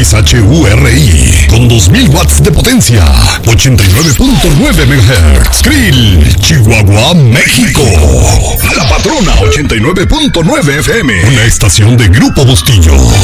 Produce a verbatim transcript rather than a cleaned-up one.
X H U R I, con dos mil watts de potencia, ochenta y nueve punto nueve megahertz. Krill, Chihuahua, México. La Patrona ochenta y nueve punto nueve F M, una estación de Grupo Bustillo.